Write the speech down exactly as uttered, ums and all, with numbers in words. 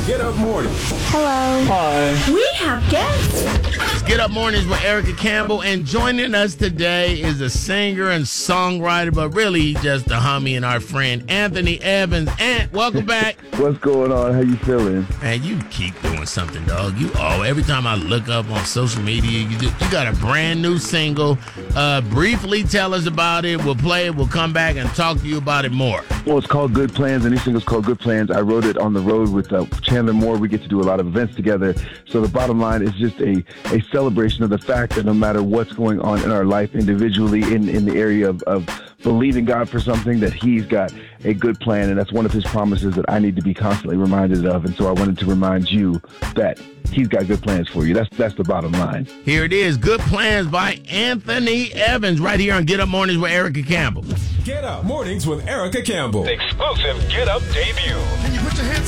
Get Up Morning. Hello. Hi. We have guests. Get Up Mornings with Erica Campbell, and joining us today is a singer and songwriter, but really just a homie and our friend Anthony Evans. Ant, welcome back. What's going on? How you feeling? Man, you keep doing something, dog. You oh, every time I look up on social media, you do, you got a brand new single. Uh, briefly tell us about it. We'll play it. We'll come back and talk to you about it more. Well, it's called Good Plans, and this single's called Good Plans. I wrote it on the road with uh, Chandler Moore. We get to do a lot of events together. So the bottom line is just a, a celebration of the fact that no matter what's going on in our life individually, in, in the area of, of believing God for something, that He's got a good plan, and that's one of His promises that I need to be constantly reminded of. And so I wanted to remind you that He's got good plans for you. That's that's the bottom line. Here it is, Good Plans by Anthony Evans, right here on Get Up Mornings with Erica Campbell. Get Up Mornings with Erica Campbell. Exclusive Get Up debut. Can you put your hands